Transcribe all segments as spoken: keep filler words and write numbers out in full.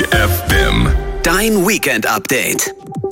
F M. Dein Weekend-Update.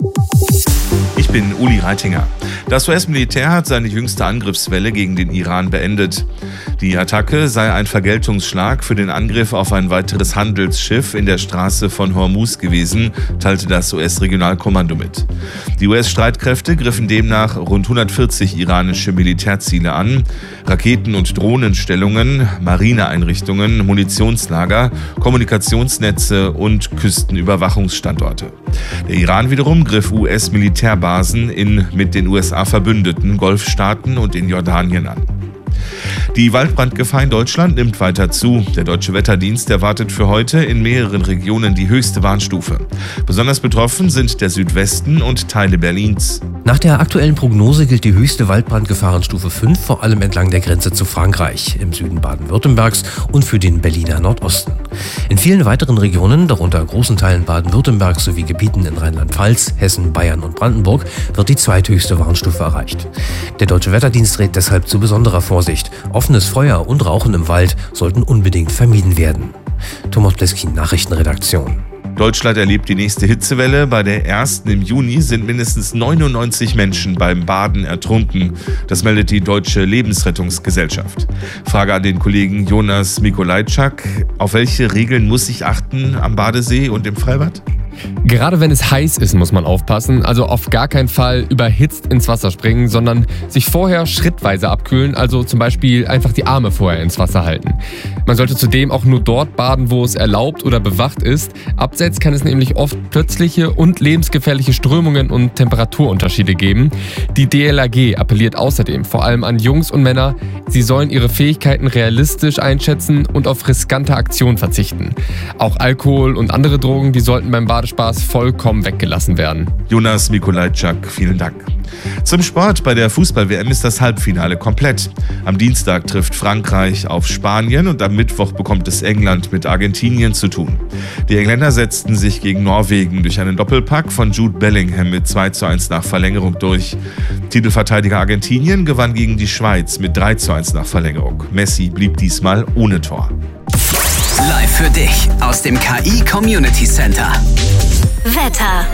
Ich bin Uli Reitinger. Das U S-Militär hat seine jüngste Angriffswelle gegen den Iran beendet. Die Attacke sei ein Vergeltungsschlag für den Angriff auf ein weiteres Handelsschiff in der Straße von Hormuz gewesen, teilte das U S-Regionalkommando mit. Die U S-Streitkräfte griffen demnach rund hundertvierzig iranische Militärziele an, Raketen- und Drohnenstellungen, Marineeinrichtungen, Munitionslager, Kommunikationsnetze und Küstenüberwachungsstandorte. Der Iran wiederum griff U S-Militärbasen in mit den U S A verbündeten Golfstaaten und in Jordanien an. Die Waldbrandgefahr in Deutschland nimmt weiter zu. Der Deutsche Wetterdienst erwartet für heute in mehreren Regionen die höchste Warnstufe. Besonders betroffen sind der Südwesten und Teile Berlins. Nach der aktuellen Prognose gilt die höchste Waldbrandgefahrenstufe fünf, vor allem entlang der Grenze zu Frankreich, im Süden Baden-Württembergs und für den Berliner Nordosten. In vielen weiteren Regionen, darunter großen Teilen Baden-Württembergs sowie Gebieten in Rheinland-Pfalz, Hessen, Bayern und Brandenburg, wird die zweithöchste Warnstufe erreicht. Der Deutsche Wetterdienst rät deshalb zu besonderer Vorsicht. Offenes Feuer und Rauchen im Wald sollten unbedingt vermieden werden. Thomas Pleskin, Nachrichtenredaktion. Deutschland erlebt die nächste Hitzewelle. Bei der ersten im Juni sind mindestens neunundneunzig Menschen beim Baden ertrunken. Das meldet die Deutsche Lebensrettungsgesellschaft. Frage an den Kollegen Jonas Mikolajczak. Auf welche Regeln muss ich achten am Badesee und im Freibad? Gerade wenn es heiß ist, muss man aufpassen. Also auf gar keinen Fall überhitzt ins Wasser springen, sondern sich vorher schrittweise abkühlen, also zum Beispiel einfach die Arme vorher ins Wasser halten. Man sollte zudem auch nur dort baden, wo es erlaubt oder bewacht ist. Abseits kann es nämlich oft plötzliche und lebensgefährliche Strömungen und Temperaturunterschiede geben. Die D L R G appelliert außerdem vor allem an Jungs und Männer, sie sollen ihre Fähigkeiten realistisch einschätzen und auf riskante Aktionen verzichten. Auch Alkohol und andere Drogen, die sollten beim Badespaß vollkommen weggelassen werden. Jonas Mikolajczak, vielen Dank. Zum Sport. Bei der Fußball-W M ist das Halbfinale komplett. Am Dienstag trifft Frankreich auf Spanien und am Mittwoch bekommt es England mit Argentinien zu tun. Die Engländer setzten sich gegen Norwegen durch einen Doppelpack von Jude Bellingham mit zwei zu eins nach Verlängerung durch. Titelverteidiger Argentinien gewann gegen die Schweiz mit drei zu eins nach Verlängerung. Messi blieb diesmal ohne Tor. Live für dich aus dem K I Community Center. Wetter.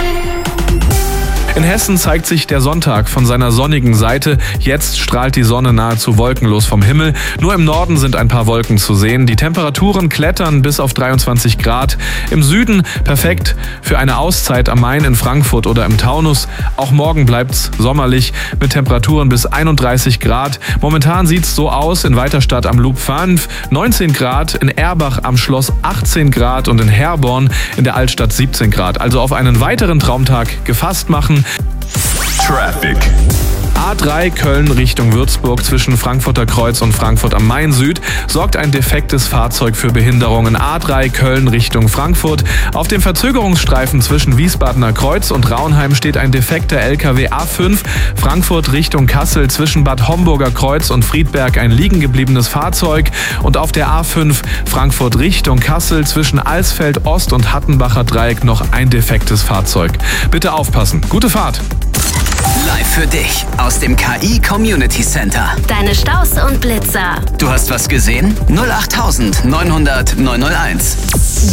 In Hessen zeigt sich der Sonntag von seiner sonnigen Seite. Jetzt strahlt die Sonne nahezu wolkenlos vom Himmel. Nur im Norden sind ein paar Wolken zu sehen. Die Temperaturen klettern bis auf dreiundzwanzig Grad. Im Süden perfekt für eine Auszeit am Main in Frankfurt oder im Taunus. Auch morgen bleibt's sommerlich mit Temperaturen bis einunddreißig Grad. Momentan sieht's so aus: in Weiterstadt am Loop fünf neunzehn Grad, in Erbach am Schloss achtzehn Grad und in Herborn in der Altstadt siebzehn Grad. Also auf einen weiteren Traumtag gefasst machen. Traffic. A drei Köln Richtung Würzburg zwischen Frankfurter Kreuz und Frankfurt am Main Süd sorgt ein defektes Fahrzeug für Behinderungen. A drei Köln Richtung Frankfurt. Auf dem Verzögerungsstreifen zwischen Wiesbadener Kreuz und Raunheim steht ein defekter L K W. A fünf Frankfurt Richtung Kassel zwischen Bad Homburger Kreuz und Friedberg ein liegen gebliebenes Fahrzeug. Und auf der A fünf Frankfurt Richtung Kassel zwischen Alsfeld Ost und Hattenbacher Dreieck noch ein defektes Fahrzeug. Bitte aufpassen. Gute Fahrt! Live für dich aus dem K I Community Center. Deine Staus und Blitzer. Du hast was gesehen? null acht neun null null neun null eins.